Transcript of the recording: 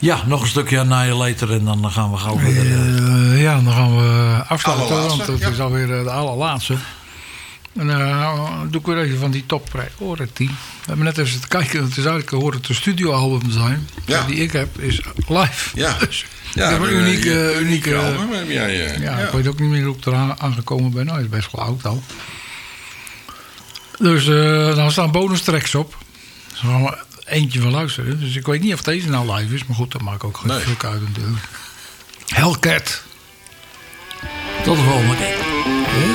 Ja, nog een stukje Annihilator en dan gaan we gauw verder. Ja, dan gaan we afsluiten, Allerlaatste, want het ja. is alweer de allerlaatste. En dan doe ik weer even van die top hoor het 10. We hebben net even te kijken, het is eigenlijk hoort het een studioalbum te zijn. Ja. Die ik heb is live. Ja. Dus Ja, ik heb een unieke album heb jij. ja, ik weet ook niet meer hoe ik eraan aangekomen ben. Nou, het is best wel oud al. Dus dan staan bonus tracks op. Dus daar gaan we eentje van luisteren. Dus ik weet niet of deze nou live is. Maar goed, dat maakt ook geen Nee. druk uit natuurlijk. Hellcat. Tot de volgende keer.